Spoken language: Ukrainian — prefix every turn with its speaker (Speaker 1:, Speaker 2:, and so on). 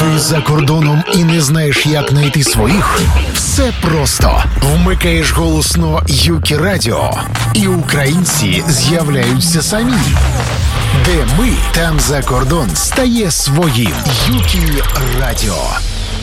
Speaker 1: Ти за кордоном і не знаєш, як знайти своїх? Все просто. Вмикаєш голосно Юкі Радіо, і українці з'являються самі. Де ми, там за кордон стає своїм. Юкі Радіо.